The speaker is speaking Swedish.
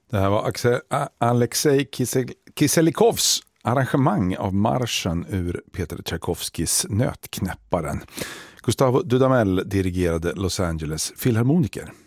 Det här var Alexej Kiselikovs arrangemang av marschen ur Peter Tchaikovskys Nötknäpparen. Gustavo Dudamel dirigerade Los Angeles Filharmoniker.